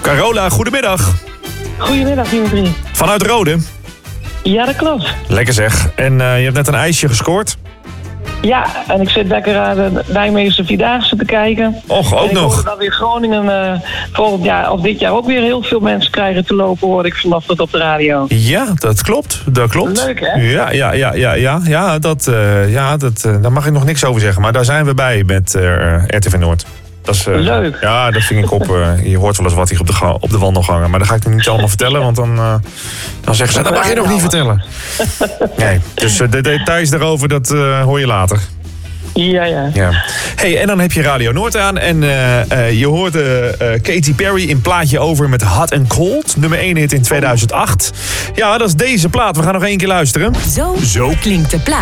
Carola, goedemiddag. Goedemiddag, Dimitri. Vanuit Rode. Ja, dat klopt. Lekker zeg. En je hebt net een ijsje gescoord. Ja, en ik zit lekker aan de Nijmeegse Vierdaagse te kijken. Och, ook en ik nog. hoorde dat weer Groningen volgend jaar of dit jaar ook weer heel veel mensen krijgen te lopen, hoorde ik vanochtend op de radio. Ja, dat klopt. Dat klopt. Leuk, hè? Ja, daar mag ik nog niks over zeggen. Maar daar zijn we bij met RTV Noord. Dat is, leuk. Ja, dat ving ik op. Je hoort wel eens wat hier op de wand nog hangen. Maar dat ga ik nu niet allemaal vertellen. Want dan zeggen ze, dat mag je nog niet vertellen. Nee, dus de details daarover, dat hoor je later. Ja. Hey, en dan heb je Radio Noord aan. En je hoorde Katy Perry in Plaatje Over met Hot and Cold. Nummer 1 hit in 2008. Ja, dat is deze plaat. We gaan nog 1 keer luisteren. Zo klinkt de plaat.